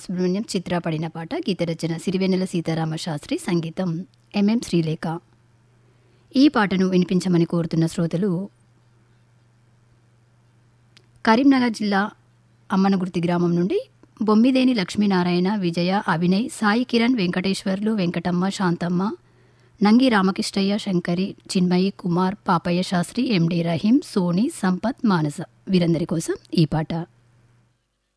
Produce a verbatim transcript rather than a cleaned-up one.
సుబ్రహ్మణ్యం చిత్ర పడిన పాట. గీత రచన సిరివెన్నెల సీతారామ శాస్త్రి, సంగీతం ఎంఎం శ్రీలేఖ. ఈ పాటను వినిపించమని కోరుతున్న శ్రోతలు కరీంనగర్ జిల్లా అమ్మనగుర్తి గ్రామం నుండి బొమ్మిదేని లక్ష్మీనారాయణ, విజయ, అభినయ్, సాయి కిరణ్, వెంకటేశ్వర్లు, వెంకటమ్మ, శాంతమ్మ, నంగి రామకృష్ణయ్య, శంకరి, చిన్మయి, కుమార్, పాపయ్య శాస్త్రి, ఎండి రహీం, సోని, సంపత్, మానస వీరందరి కోసం ఈ పాట.